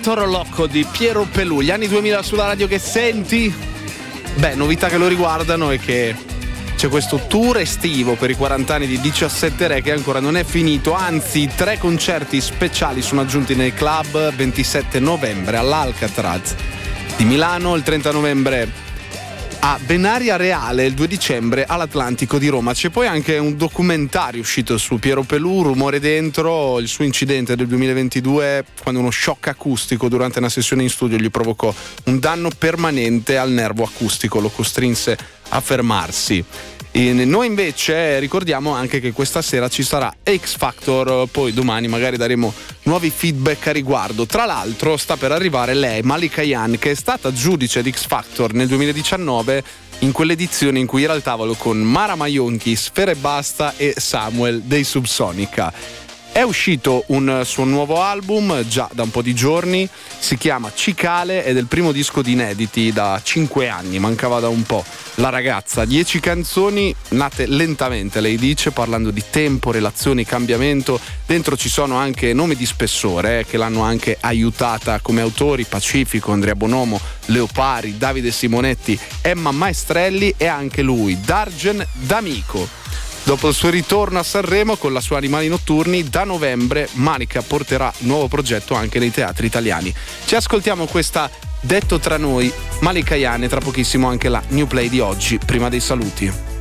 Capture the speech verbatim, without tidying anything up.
Toro Loco di Piero Pelù, gli anni duemila sulla radio che senti? Beh, novità che lo riguardano è che c'è questo tour estivo per i quaranta anni di diciassette Re che ancora non è finito, anzi tre concerti speciali sono aggiunti nei club: ventisette novembre all'Alcatraz di Milano, il trenta novembre a Benaria Reale, il due dicembre all'Atlantico di Roma. C'è poi anche un documentario uscito su Piero Pelù, Rumore Dentro, il suo incidente del duemilaventidue quando uno shock acustico durante una sessione in studio gli provocò un danno permanente al nervo acustico, lo costrinse a fermarsi. E noi invece ricordiamo anche che questa sera ci sarà X Factor, poi domani magari daremo nuovi feedback a riguardo. Tra l'altro sta per arrivare lei, Malika Ayane, che è stata giudice di X Factor nel duemiladiciannove, in quell'edizione in cui era al tavolo con Mara Maionchi, Sfera Ebbasta e Samuel dei Subsonica. È uscito un suo nuovo album già da un po' di giorni, si chiama Cicale ed è il primo disco di inediti da cinque anni, mancava da un po'. La ragazza, dieci canzoni nate lentamente, lei dice, parlando di tempo, relazioni, cambiamento. Dentro ci sono anche nomi di spessore eh, che l'hanno anche aiutata come autori: Pacifico, Andrea Bonomo, Leopari, Davide Simonetti, Emma Maestrelli e anche lui, Dargen D'Amico. Dopo il suo ritorno a Sanremo con la sua Animali Notturni, da novembre Malika porterà un nuovo progetto anche nei teatri italiani. Ci ascoltiamo questa Detto tra noi, Malika Ayane, tra pochissimo anche la New Play di oggi, prima dei saluti.